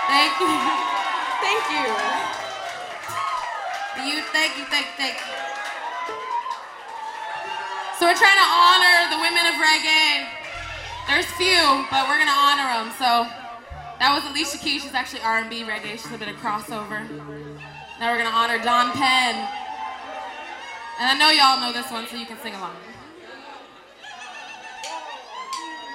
Thank you. Thank you. Thank you. So we're trying to honor the women of reggae. There's few, but we're gonna honor them. So that was Alicia Keys. She's actually R&B reggae. She's a bit of crossover. Now we're gonna honor Don Penn. And I know y'all know this one, so you can sing along.